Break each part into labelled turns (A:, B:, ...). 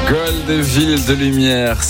A: Gold, ville de lumière,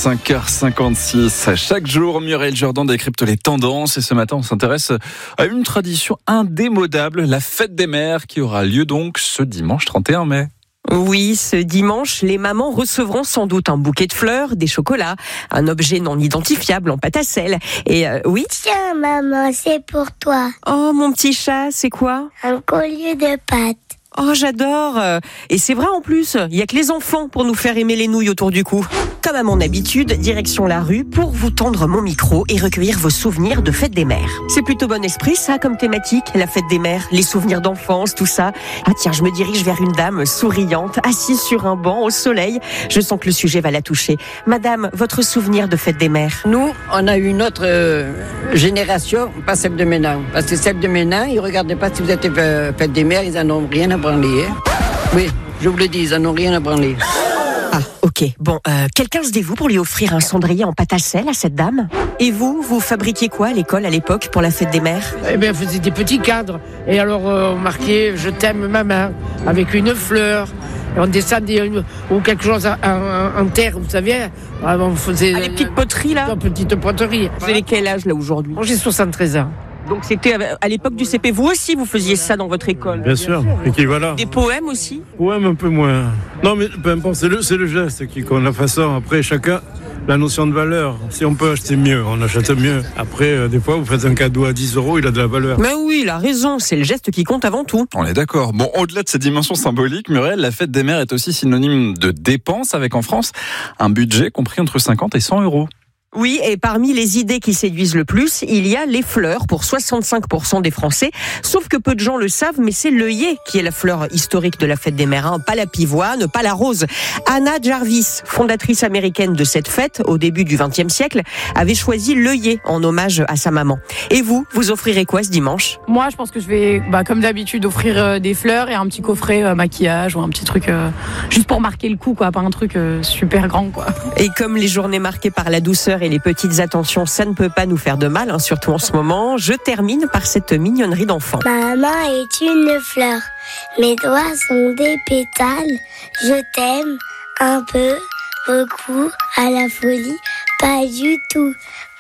A: 5h56. Chaque jour, Muriel Jourdan décrypte les tendances et ce matin, on s'intéresse à une tradition indémodable, la fête des mères qui aura lieu donc ce dimanche 31 mai.
B: Oui, ce dimanche, les mamans recevront sans doute un bouquet de fleurs, des chocolats, un objet non identifiable en pâte à sel. Et oui.
C: Tiens, maman, c'est pour toi.
B: Oh, mon petit chat, c'est quoi ?
C: Un collier de pâtes.
B: Oh, j'adore. Et c'est vrai en plus, il y a que les enfants pour nous faire aimer les nouilles autour du cou. Comme à mon habitude, direction la rue pour vous tendre mon micro et recueillir vos souvenirs de fête des mères. C'est plutôt bon esprit ça comme thématique, la fête des mères, les souvenirs d'enfance, tout ça. Ah tiens, je me dirige vers une dame souriante, assise sur un banc au soleil. Je sens que le sujet va la toucher. Madame, votre souvenir de fête des mères ?
D: Nous, on a eu une autre génération, pas celle de maintenant. Parce que celle de maintenant, ils ne regardaient pas si vous étiez fête des mères, ils en ont rien à branler. Hein. Oui, je vous le dis, ils en ont rien à branler.
B: Ah, ok. Bon, quelqu'un se dévoue pour lui offrir un cendrier en pâte à sel à cette dame ? Et vous fabriquiez quoi à l'école à l'époque pour la fête des mères ?
E: Eh bien, on faisait des petits cadres. Et alors, on marquait « Je t'aime, maman » avec une fleur. Et on descendait ou quelque chose en terre, vous savez. On faisait
B: les petites poteries, là ?
E: Une petite poterie.
B: Vous avez quel âge, là, aujourd'hui ?
E: Moi, j'ai 73 ans.
B: Donc c'était à l'époque du CP. Vous aussi, vous faisiez ça dans votre école ?
F: Bien sûr. Et qui voilà.
B: Des poèmes aussi ?
F: Poèmes un peu moins. Non, mais peu importe, c'est le geste qui compte, la façon. Après, chacun, la notion de valeur. Si on peut acheter mieux, on achète mieux. Après, des fois, vous faites un cadeau à 10 €, il a de la valeur.
B: Mais oui, il a raison, c'est le geste qui compte avant tout.
A: On est d'accord. Bon, au-delà de ces dimensions symboliques, Muriel, la fête des mères est aussi synonyme de dépenses avec en France un budget compris entre 50 et 100 €.
B: Oui, et parmi les idées qui séduisent le plus, il y a les fleurs pour 65% des Français. Sauf que peu de gens le savent, mais c'est l'œillet qui est la fleur historique de la fête des mères, hein. Pas la pivoine, pas la rose. Anna Jarvis, fondatrice américaine de cette fête au début du XXe siècle, avait choisi l'œillet en hommage à sa maman. Et vous offrirez quoi ce dimanche ?
G: Moi, je pense que je vais, comme d'habitude, offrir des fleurs et un petit coffret maquillage ou un petit truc juste pour marquer le coup, quoi, pas un truc super grand, quoi.
B: Et comme les journées marquées par la douceur et les petites attentions, ça ne peut pas nous faire de mal, hein, surtout en ce moment. Je termine par cette mignonnerie d'enfant.
C: Maman est une fleur, mes doigts sont des pétales. Je t'aime un peu, beaucoup, à la folie, pas du tout,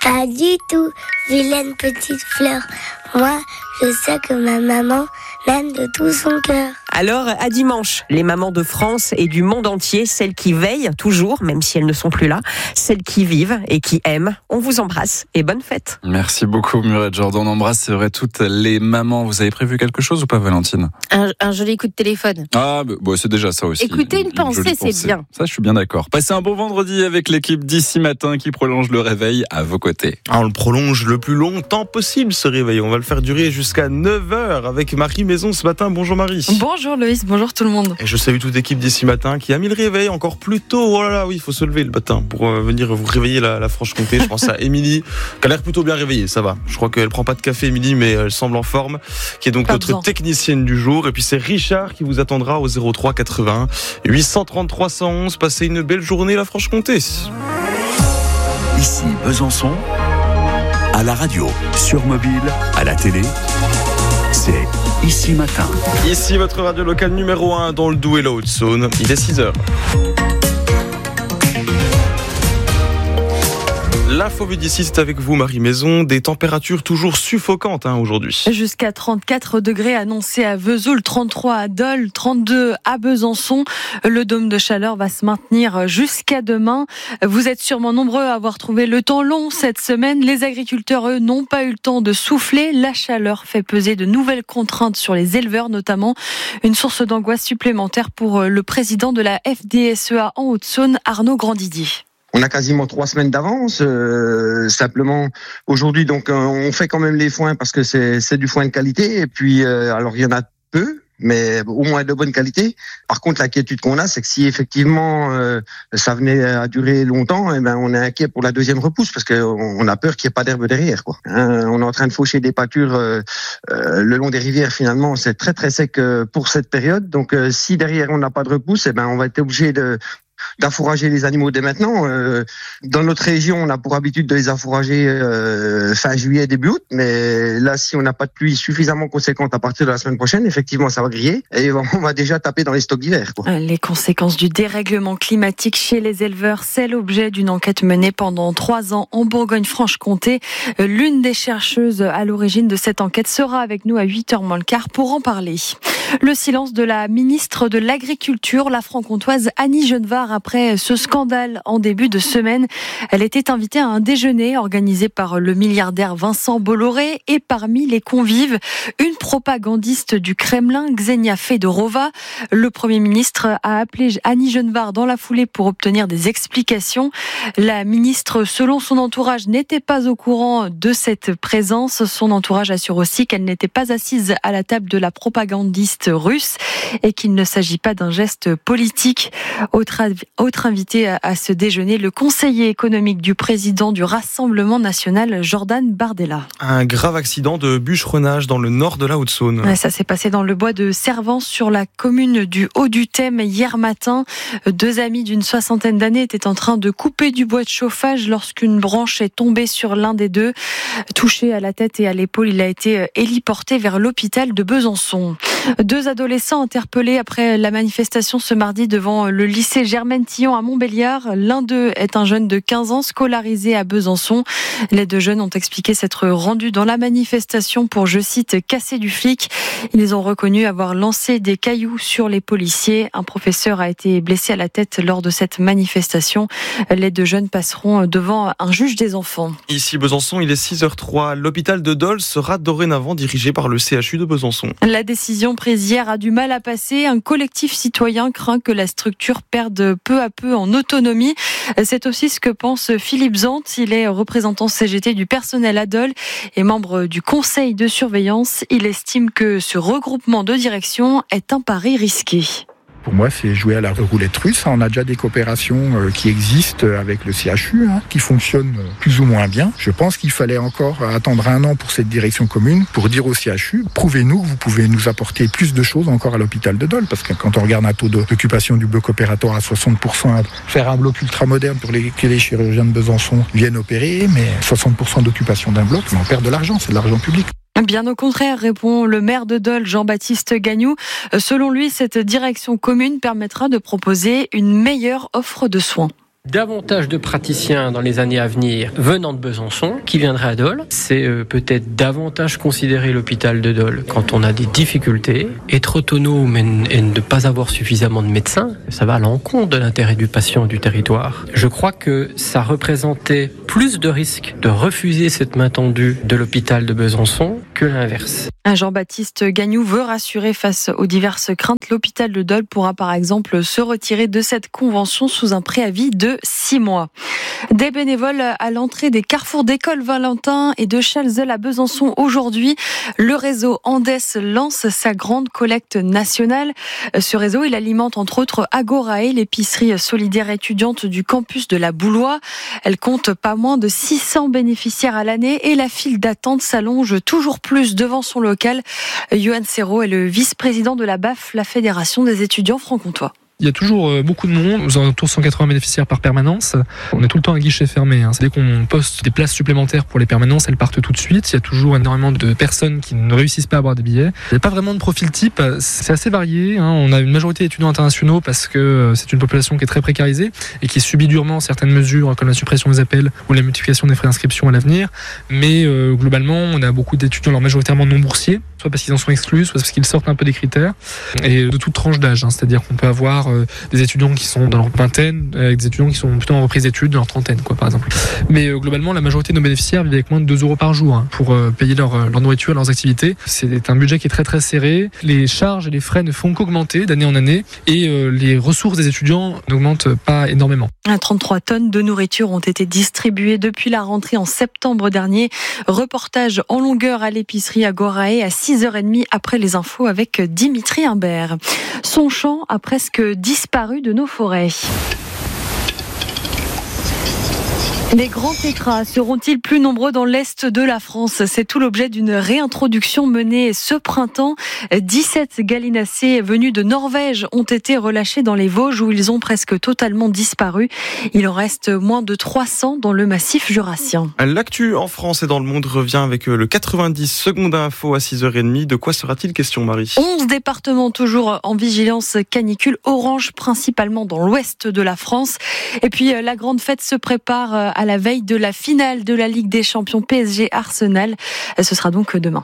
C: vilaine petite fleur. Moi, je sais que ma maman m'aime de tout son cœur.
B: Alors, à dimanche, les mamans de France et du monde entier, celles qui veillent toujours, même si elles ne sont plus là, celles qui vivent et qui aiment, on vous embrasse et bonne fête.
A: Merci beaucoup Muriel Jourdan, on embrasse, c'est vrai, toutes les mamans. Vous avez prévu quelque chose ou pas, Valentine ?
H: Un joli coup de téléphone.
A: Ah, bon, c'est déjà ça aussi.
H: Écoutez une pensée, c'est bien.
A: Ça, je suis bien d'accord. Passez un bon vendredi avec l'équipe d'ici matin qui prolonge le réveil à vos côtés.
I: On le prolonge le plus longtemps possible ce réveil. On va le faire durer jusqu'à 9h avec Marie Maison ce matin. Bonjour Marie.
J: Bonjour Loïs, bonjour tout le monde.
I: Et je salue toute l'équipe d'ici matin qui a mis le réveil encore plus tôt. Oh là là, oui, il faut se lever le matin pour venir vous réveiller la Franche-Comté. Je pense à Émilie, qui a l'air plutôt bien réveillée, ça va. Je crois qu'elle prend pas de café Émilie, mais elle semble en forme, qui est donc notre technicienne du jour. Et puis c'est Richard qui vous attendra au 03 80 833 111. Passez une belle journée la Franche-Comté.
K: Ici Besançon, à la radio, sur mobile, à la télé, c'est Ici Matin.
I: Ici votre radio locale numéro 1 dans le Doubs et la Haute-Saône. Il est 6h. L'info vue d'ici, c'est avec vous Marie Maison. Des températures toujours suffocantes aujourd'hui.
J: Jusqu'à 34 degrés annoncés à Vesoul, 33 à Dole, 32 à Besançon. Le dôme de chaleur va se maintenir jusqu'à demain. Vous êtes sûrement nombreux à avoir trouvé le temps long cette semaine. Les agriculteurs, eux, n'ont pas eu le temps de souffler. La chaleur fait peser de nouvelles contraintes sur les éleveurs, notamment une source d'angoisse supplémentaire pour le président de la FDSEA en Haute-Saône, Arnaud Grandidier.
L: On a quasiment 3 semaines d'avance. Simplement, aujourd'hui, donc, on fait quand même les foins parce que c'est du foin de qualité. Et puis, alors, il y en a peu, mais au moins de bonne qualité. Par contre, l'inquiétude qu'on a, c'est que si effectivement ça venait à durer longtemps, eh ben, on est inquiet pour la deuxième repousse parce qu'on a peur qu'il n'y ait pas d'herbe derrière, quoi. On est en train de faucher des pâtures le long des rivières. Finalement, c'est très très sec pour cette période. Donc, si derrière on n'a pas de repousse, eh ben, on va être obligé de d'affourager les animaux dès maintenant. Dans notre région, on a pour habitude de les affourager fin juillet, début août, mais là, si on n'a pas de pluie suffisamment conséquente à partir de la semaine prochaine, effectivement, ça va griller et on va déjà taper dans les stocks d'hiver, quoi.
J: Les conséquences du dérèglement climatique chez les éleveurs, c'est l'objet d'une enquête menée pendant 3 ans en Bourgogne-Franche-Comté. L'une des chercheuses à l'origine de cette enquête sera avec nous à 8h moins le quart pour en parler. Le silence de la ministre de l'Agriculture, la franc-comtoise Annie Genevard, après ce scandale en début de semaine. Elle était invitée à un déjeuner organisé par le milliardaire Vincent Bolloré et parmi les convives, une propagandiste du Kremlin, Ksenia Fedorova. Le Premier ministre a appelé Annie Genevard dans la foulée pour obtenir des explications. La ministre, selon son entourage, n'était pas au courant de cette présence. Son entourage assure aussi qu'elle n'était pas assise à la table de la propagandiste russe et qu'il ne s'agit pas d'un geste politique. Autre invité à ce déjeuner, le conseiller économique du président du Rassemblement national, Jordan Bardella.
I: Un grave accident de bûcheronnage dans le nord de la Haute-Saône.
J: Ouais, ça s'est passé dans le bois de Servance sur la commune du Haut-du-Thème hier matin. 2 amis d'une 60aine d'années étaient en train de couper du bois de chauffage lorsqu'une branche est tombée sur l'un des deux. Touché à la tête et à l'épaule, il a été héliporté vers l'hôpital de Besançon. 2 adolescents interpellés après la manifestation ce mardi devant le lycée Germaine-Tillon à Montbéliard. L'un d'eux est un jeune de 15 ans scolarisé à Besançon. Les 2 jeunes ont expliqué s'être rendus dans la manifestation pour, je cite, casser du flic. Ils ont reconnu avoir lancé des cailloux sur les policiers. Un professeur a été blessé à la tête lors de cette manifestation. Les 2 jeunes passeront devant un juge des enfants.
I: Ici Besançon, il est 6h03. L'hôpital de Dole sera dorénavant dirigé par le CHU de Besançon.
J: La décision prise hier a du mal à passer. Un collectif citoyen craint que la structure perde peu à peu en autonomie. C'est aussi ce que pense Philippe Zant. Il est représentant CGT du personnel à Dole et membre du conseil de surveillance. Il estime que ce regroupement de direction est un pari risqué.
M: Pour moi, c'est jouer à la roulette russe. On a déjà des coopérations qui existent avec le CHU, qui fonctionnent plus ou moins bien. Je pense qu'il fallait encore attendre 1 an pour cette direction commune pour dire au CHU, prouvez-nous que vous pouvez nous apporter plus de choses encore à l'hôpital de Dole. Parce que quand on regarde un taux d'occupation du bloc opératoire à 60%, faire un bloc ultra moderne pour que les chirurgiens de Besançon viennent opérer, mais 60% d'occupation d'un bloc, on perd de l'argent, c'est de l'argent public.
J: Bien au contraire, répond le maire de Dole, Jean-Baptiste Gagnou. Selon lui, cette direction commune permettra de proposer une meilleure offre de soins.
N: Davantage de praticiens dans les années à venir venant de Besançon qui viendraient à Dole. C'est peut-être davantage considérer l'hôpital de Dole quand on a des difficultés. Être autonome et ne pas avoir suffisamment de médecins, ça va à l'encontre de l'intérêt du patient et du territoire. Je crois que ça représentait plus de risques de refuser cette main tendue de l'hôpital de Besançon que l'inverse.
J: Jean-Baptiste Gagnou veut rassurer face aux diverses craintes. L'hôpital de Dole pourra par exemple se retirer de cette convention sous un préavis de 6 mois. Des bénévoles à l'entrée des carrefours d'école Valentin et de Chalzel à Besançon aujourd'hui. Le réseau Andes lance sa grande collecte nationale. Ce réseau, il alimente entre autres Agorae, l'épicerie solidaire étudiante du campus de la Boulois. Elle compte pas moins de 600 bénéficiaires à l'année et la file d'attente s'allonge toujours plus devant son local. Johan Serrault est le vice-président de la BAF, la Fédération des étudiants franc-comtois.
O: Il y a toujours beaucoup de monde, aux alentours de 180 bénéficiaires par permanence. On est tout le temps à guichet fermé. Dès qu'on poste des places supplémentaires pour les permanences, elles partent tout de suite. Il y a toujours énormément de personnes qui ne réussissent pas à avoir des billets. Il n'y a pas vraiment de profil type. C'est assez varié. On a une majorité d'étudiants internationaux parce que c'est une population qui est très précarisée et qui subit durement certaines mesures comme la suppression des appels ou la multiplication des frais d'inscription à l'avenir. Mais globalement, on a beaucoup d'étudiants, alors majoritairement non boursiers, soit parce qu'ils en sont exclus, soit parce qu'ils sortent un peu des critères, et de toute tranche d'âge. C'est-à-dire qu'on peut avoir des étudiants qui sont dans leur vingtaine, avec des étudiants qui sont plutôt en reprise d'études, dans leur trentaine, par exemple. Mais globalement, la majorité de nos bénéficiaires vivent avec moins de 2 € par jour pour payer leur nourriture, leurs activités. C'est un budget qui est très très serré. Les charges et les frais ne font qu'augmenter d'année en année, et les ressources des étudiants n'augmentent pas énormément.
J: 33 tonnes de nourriture ont été distribuées depuis la rentrée en septembre dernier. Reportage en longueur à l'épicerie Agorae à 6h30 après les infos avec Dimitri Imbert. Son chant a presque disparu de nos forêts. Les grands tétras seront-ils plus nombreux dans l'Est de la France ? C'est tout l'objet d'une réintroduction menée ce printemps. 17 gallinacés venus de Norvège ont été relâchés dans les Vosges où ils ont presque totalement disparu. Il en reste moins de 300 dans le massif jurassien.
I: L'actu en France et dans le monde revient avec le 90 secondes info à 6h30. De quoi sera-t-il question, Marie ?
J: 11 départements toujours en vigilance canicule orange, principalement dans l'ouest de la France. Et puis la grande fête se prépare à la veille de la finale de la Ligue des Champions PSG Arsenal. Ce sera donc demain.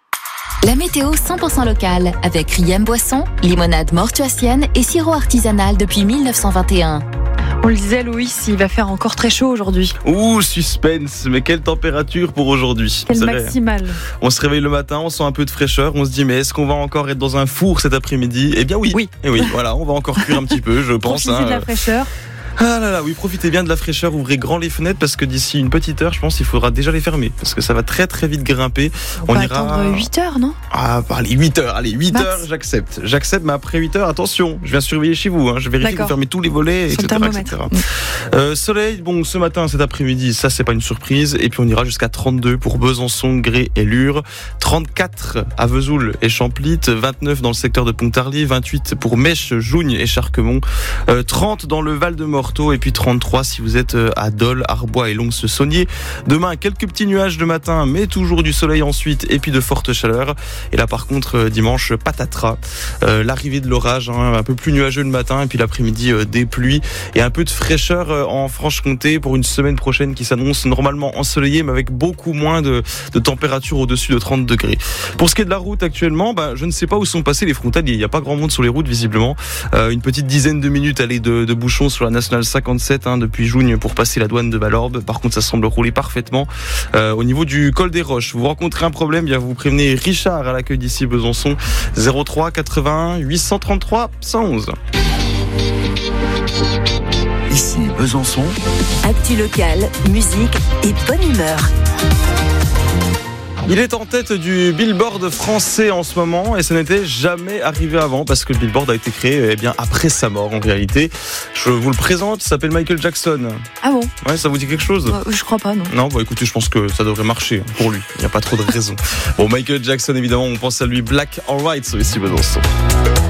P: La météo 100% locale avec Riem Boisson, limonade mortuacienne et sirop artisanal depuis 1921.
J: On le disait, Loïs, il va faire encore très chaud aujourd'hui.
I: Ouh, suspense, mais quelle température pour aujourd'hui.
J: Quelle maximale.
I: On se réveille le matin, on sent un peu de fraîcheur, on se dit mais est-ce qu'on va encore être dans un four cet après-midi ? Eh bien oui. Et oui, voilà, on va encore cuire un petit peu, je pense.
J: Profitez de la fraîcheur.
I: Ah là là, oui, profitez bien de la fraîcheur, ouvrez grand les fenêtres parce que d'ici une petite heure, je pense qu'il faudra déjà les fermer parce que ça va très très vite grimper.
J: On va attendre 8 heures, non ?
I: Ah, allez, 8 heures, allez, 8 heures, j'accepte. J'accepte, mais après 8 heures, attention, je viens surveiller chez vous, je vérifie que vous fermez tous les volets, etc. Soleil, bon, ce matin, cet après-midi, ça c'est pas une surprise, et puis on ira jusqu'à 32 pour Besançon, Gré et Lure, 34 à Vesoul et Champlitte, 29 dans le secteur de Pontarlier, 28 pour Mèche, Jougne et Charquemont, 30 dans le Val-de-Morteau, et puis 33 si vous êtes à Dole, Arbois et Lons-Saunier. Demain, quelques petits nuages le matin, mais toujours du soleil ensuite, et puis de fortes chaleurs. Et là, par contre, dimanche, patatras. L'arrivée de l'orage, un peu plus nuageux le matin, et puis l'après-midi, des pluies et un peu de fraîcheur en Franche-Comté pour une semaine prochaine qui s'annonce normalement ensoleillée, mais avec beaucoup moins de température au-dessus de 30 degrés. Pour ce qui est de la route actuellement, je ne sais pas où sont passés les frontaliers. Il n'y a pas grand monde sur les routes, visiblement. Une petite dizaine de minutes de bouchons sur la nationale 57 depuis Jougne pour passer la douane de Malorbe. Par contre, ça semble rouler parfaitement. Au niveau du col des Roches, vous rencontrez un problème, bien vous prévenez Richard à l'accueil d'ici Besançon, 03 81 833 111.
K: Ici Besançon.
P: Actu locale, musique et bonne humeur.
I: Il est en tête du Billboard français en ce moment et ça n'était jamais arrivé avant parce que le Billboard a été créé après sa mort en réalité. Je vous le présente, il s'appelle Michael Jackson.
J: Ah bon ?
I: Ouais, ça vous dit quelque chose ?
J: Je crois pas, non.
I: Non, écoutez, je pense que ça devrait marcher pour lui. Il n'y a pas trop de raison. Bon, Michael Jackson, évidemment, on pense à lui. Black or White, ici Besançon.